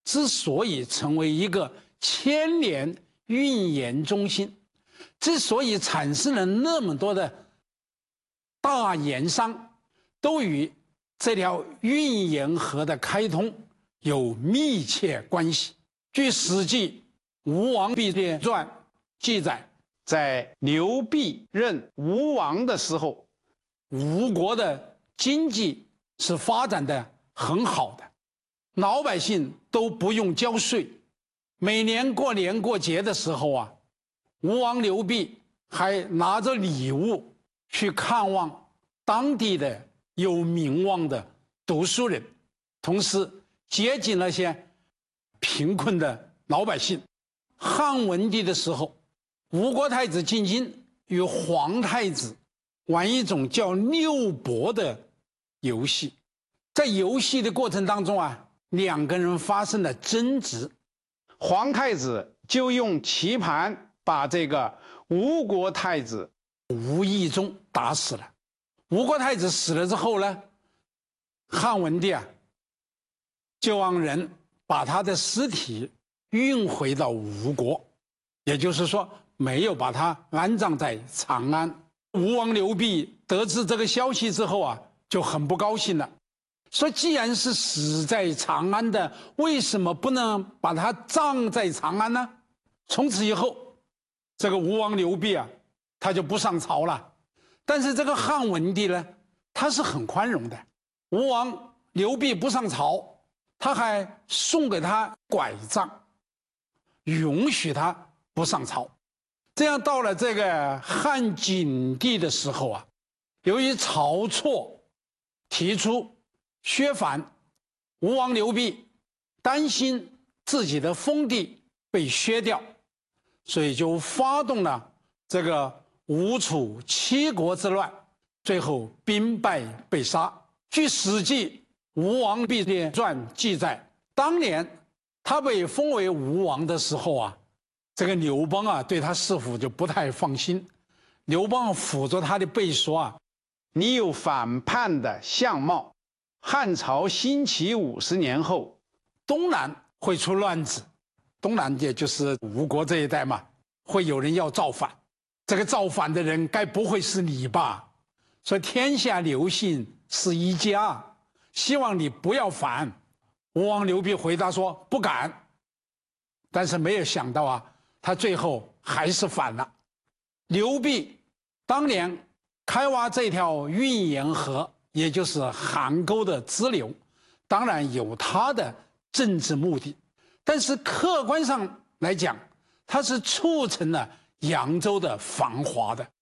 之所以成为一个千年运盐中心，之所以产生了那么多的大盐商，都与这条运盐河的开通有密切关系。据《史记·吴王毕列传》记载， 在刘濞任吴王的时候， 吴国的经济是发展的很好的，老百姓都不用交税。每年过年过节的时候啊，吴王刘濞还拿着礼物去看望当地的有名望的读书人，同时接济那些贫困的老百姓。汉文帝的时候，吴国太子进京与皇太子玩一种叫六博的游戏，在游戏的过程当中啊，两个人发生了争执， 皇太子就用棋盘把这个吴国太子无意中打死了。吴国太子死了之后呢，汉文帝啊就让人把他的尸体运回到吴国，也就是说没有把他安葬在长安。吴王刘濞得知这个消息之后啊，就很不高兴了，说既然是死在长安的，为什么不能把他葬在长安呢？从此以后，这个吴王刘濞啊，他就不上朝了。但是这个汉文帝呢，他是很宽容的。吴王刘濞不上朝，他还送给他拐杖，允许他不上朝。这样到了这个汉景帝的时候啊，由于晁错提出削藩，吴王刘濞担心自己的封地被削掉，所以就发动了这个吴楚七国之乱，最后兵败被杀。据《史记·吴王毕列传》记载，当年他被封为吴王的时候啊，这个刘邦啊对他师傅就不太放心。刘邦抚着他的背说啊， 你有反叛的相貌，汉朝兴起50年后， 东南会出乱子，东南也就是吴国这一带嘛，会有人要造反。这个造反的人该不会是你吧？说天下刘姓是一家，希望你不要反。吴王刘濞回答说不敢，但是没有想到啊，他最后还是反了。刘濞当年开挖这条运盐河，也就是邗沟的支流，当然有他的政治目的，但是客观上来讲，它是促成了扬州的繁华的。